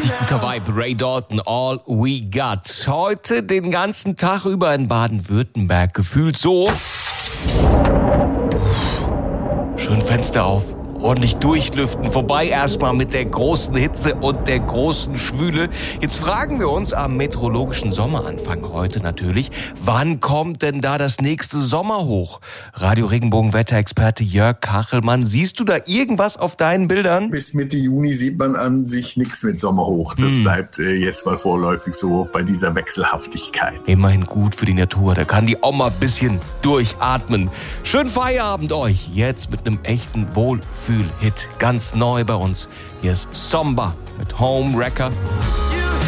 Richtig guter Vibe. Ray Dalton, All We Got. Heute den ganzen Tag über in Baden-Württemberg. Gefühlt so. Schön Fenster auf. Ordentlich durchlüften. Vorbei erstmal mit der großen Hitze und der großen Schwüle. Jetzt fragen wir uns am meteorologischen Sommeranfang heute natürlich, wann kommt denn da das nächste Sommerhoch? Radio Regenbogen Wetterexperte Jörg Kachelmann, siehst du da irgendwas auf deinen Bildern? Bis Mitte Juni sieht man an sich nichts mit Sommerhoch. Das bleibt jetzt mal vorläufig so bei dieser Wechselhaftigkeit. Immerhin gut für die Natur, da kann die auch mal ein bisschen durchatmen. Schönen Feierabend euch, jetzt mit einem echten Wohlfühl-Hit, ganz neu bei uns. Hier ist Somba mit Home Wrecker.